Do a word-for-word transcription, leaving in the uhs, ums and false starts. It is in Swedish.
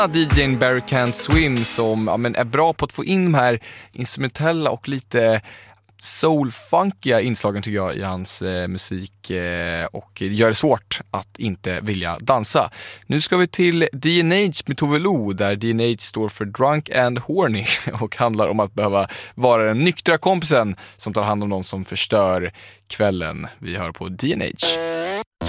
D J:n Barry Can't Swim som ja, men är bra på att få in de här instrumentella och lite soul-funkiga inslagen tycker jag i hans eh, musik eh, och gör det svårt att inte vilja dansa. Nu ska vi till D and H med Tove Lo där D and H står för Drunk and Horny och handlar om att behöva vara den nyktra kompisen som tar hand om de som förstör kvällen. Vi hör på D and H.